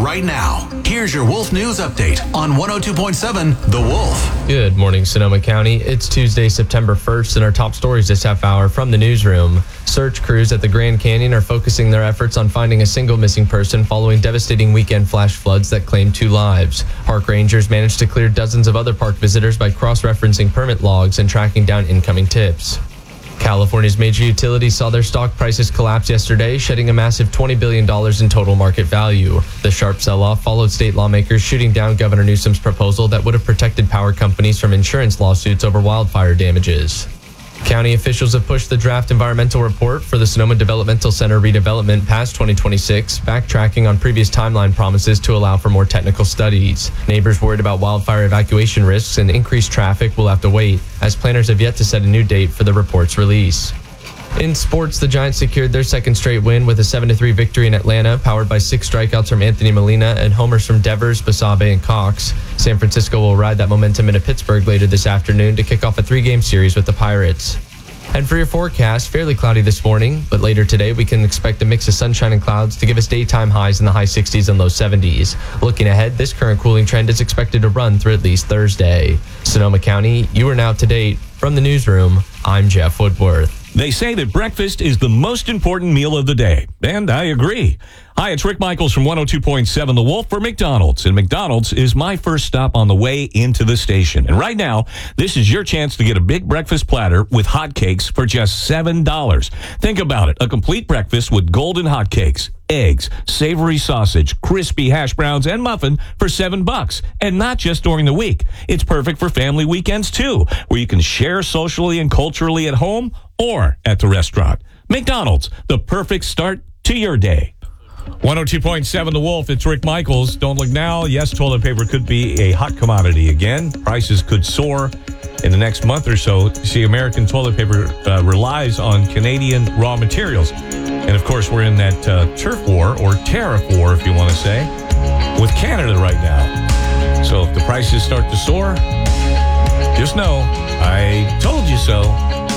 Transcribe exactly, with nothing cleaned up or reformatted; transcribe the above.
right now. Here's your Wolf News Update on one oh two point seven The Wolf. Good morning, Sonoma County. It's Tuesday, September first, and our top stories this half hour from the newsroom. Search crews at the Grand Canyon are focusing their efforts on finding a single missing person following devastating weekend flash floods that claimed two lives. Park rangers managed to clear dozens of other park visitors by cross-referencing permit logs and tracking down incoming tips. California's major utilities saw their stock prices collapse yesterday, shedding a massive twenty billion dollars in total market value. The sharp sell-off followed state lawmakers shooting down Governor Newsom's proposal that would have protected power companies from insurance lawsuits over wildfire damages. County officials have pushed the draft environmental report for the Sonoma Developmental Center redevelopment past twenty twenty-six, backtracking on previous timeline promises to allow for more technical studies. Neighbors worried about wildfire evacuation risks and increased traffic will have to wait, as planners have yet to set a new date for the report's release. In sports, the Giants secured their second straight win with a seven to three victory in Atlanta, powered by six strikeouts from Anthony Molina and homers from Devers, Basabe, and Cox. San Francisco will ride that momentum into Pittsburgh later this afternoon to kick off a three-game series with the Pirates. And for your forecast, fairly cloudy this morning, but later today we can expect a mix of sunshine and clouds to give us daytime highs in the high sixties and low seventies. Looking ahead, this current cooling trend is expected to run through at least Thursday. Sonoma County, you are now up to date. From the newsroom, I'm Jeff Woodworth. They say that breakfast is the most important meal of the day, and I agree. Hi, it's Rick Michaels from one oh two point seven The Wolf for McDonald's, and McDonald's is my first stop on the way into the station. And right now, this is your chance to get a big breakfast platter with hotcakes for just seven dollars. Think about it, a complete breakfast with golden hotcakes, eggs, savory sausage, crispy hash browns, and muffin for seven bucks. And not just during the week. It's perfect for family weekends, too, where you can share socially and culturally at home or at the restaurant. McDonald's, the perfect start to your day. one oh two point seven The Wolf, it's Rick Michaels. Don't look now. Yes, toilet paper could be a hot commodity again. Prices could soar in the next month or so. See, American toilet paper uh, relies on Canadian raw materials. And, of course, we're in that uh, turf war, or tariff war, if you want to say, with Canada right now. So if the prices start to soar, just know I told you so.